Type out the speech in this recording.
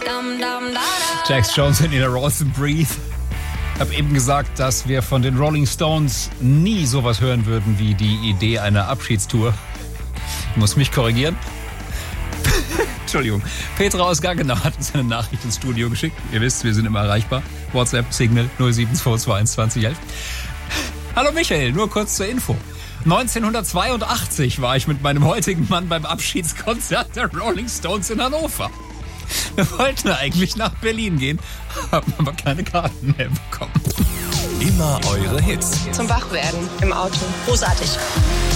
Jax Jones in Nina Ross and Breathe. Ich habe eben gesagt, dass wir von den Rolling Stones nie sowas hören würden wie die Idee einer Abschiedstour. Ich muss mich korrigieren. Entschuldigung. Petra aus Gaggenau hat uns eine Nachricht ins Studio geschickt. Ihr wisst, wir sind immer erreichbar. WhatsApp, Signal 07221 2011. Hallo Michael, nur kurz zur Info. 1982 war ich mit meinem heutigen Mann beim Abschiedskonzert der Rolling Stones in Hannover. Wir wollten eigentlich nach Berlin gehen, haben aber keine Karten mehr bekommen. Immer eure Hits. Zum Wachwerden im Auto. Großartig.